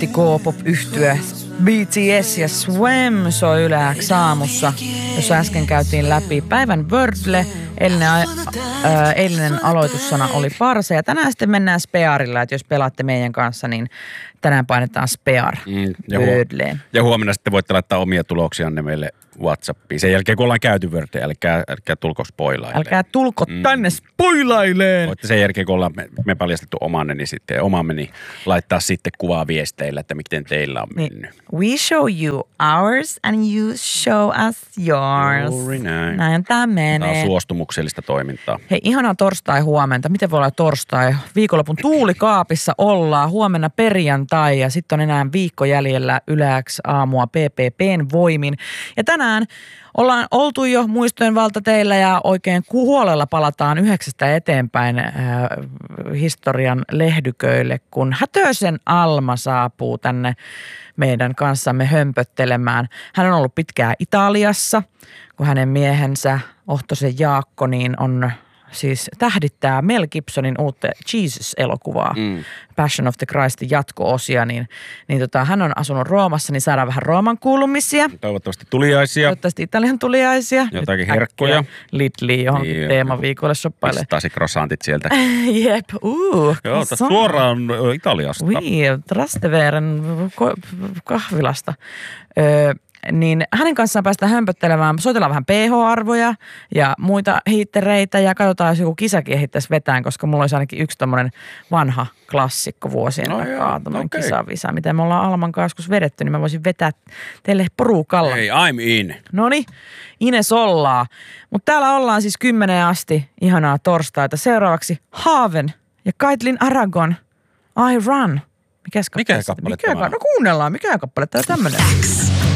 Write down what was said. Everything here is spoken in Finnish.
britti K-pop-yhtye BTS ja Swem soi Yle X aamussa, jossa äsken käytiin läpi päivän Wordle. Eilinen aloitussana oli parse ja tänään sitten mennään spearilla, että jos pelaatte meidän kanssa, niin tänään painetaan spear Wordleen. Ja huomenna sitten voitte laittaa omia tuloksianne meille WhatsAppiin. Sen jälkeen kun ollaan käyty Wordle, älkää tulko spoilaileen. Älkää tulko tänne spoilaileen. Voitte sen jälkeen, kun ollaan me paljastettu omanne, niin sitten omamme, niin laittaa sitten kuvaa viesteillä, että miten teillä on mennyt. We show you ours and you show us yours. Juuri näin. Näin tämä menee. Tämä on suostumuksellista toimintaa. Hei, ihanaa torstai huomenta. Miten voi olla torstai? Viikonlopun tuulikaapissa ollaan. Huomenna perjantai ja sitten on enää viikko jäljellä Yle X aamua PPPn voimin. Ja tänään ollaan oltu jo muistojen valtateillä ja oikein huolella palataan 9 eteenpäin historian lehdyköille, kun Hätösen Alma saapuu tänne meidän kanssamme hömpöttelemään. Hän on ollut pitkään Italiassa, kun hänen miehensä Ohtosen Jaakko niin on siis tähdittää Mel Gibsonin uutta Jesus-elokuvaa, Passion of the Christin jatko-osia, niin hän on asunut Roomassa, niin saadaan vähän Rooman kuulumisia. Toivottavasti tuliaisia. Toivottavasti Italian tuliaisia. Jotakin herkkuja. Lidliin johonkin Niin, teemaviikolle shoppailee. Pistaisi croissantit sieltä. Jep, Joo, suoraan Italiasta. Trasteveren kahvilasta. Niin hänen kanssaan päästään hömpöttelemään, soitellaan vähän pH-arvoja ja muita hiittereitä ja katsotaan, jos joku kisakin ehittäisi vetään, koska mulla olisi ainakin yksi tommonen vanha klassikko vuosien takaa, tommonen kisavisa, mitä me ollaan Alman kanssa joskus vedetty, niin mä voisin vetää teille porukalla. Hei, I'm in. Noniin, Ines ollaan. Mutta täällä ollaan siis 10 asti, ihanaa torstaita. Seuraavaksi Haven ja Kaitlyn Aragon, I Run. Mikä kappale? No kuunnellaan, mikä kappale? Tää on tämmönen.